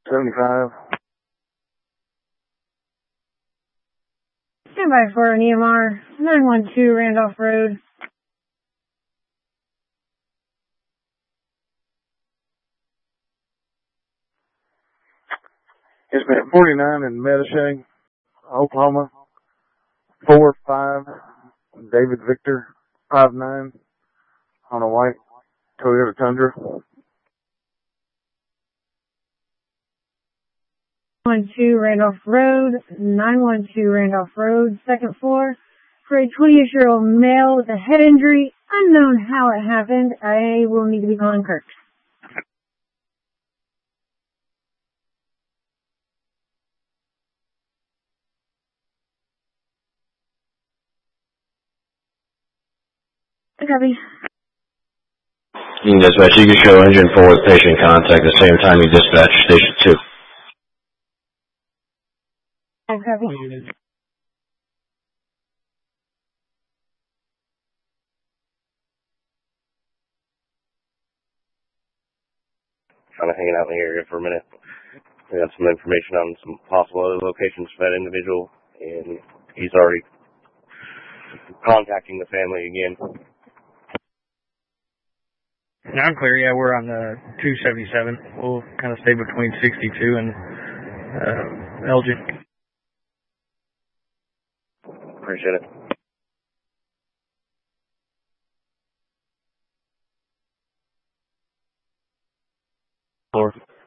75. Stand by for an EMR, 912 Randolph Road. It's been 49 in Medicine, Oklahoma. 45 David Victor 59 on a white Toyota Tundra. 912 Randolph Road, 912 Randolph Road, second floor, for a 20-year-old male with a head injury, unknown how it happened. I will need to be calling Kirk. Copy. Dispatch, you can show engine forward patient contact at the same time you dispatch station 2. Copy. Kind of hanging out in the area for a minute. We got some information on some possible other locations for that individual, and he's already contacting the family again. I'm clear, yeah, we're on the 277. We'll kind of stay between 62 and Elgin. Appreciate it. Four.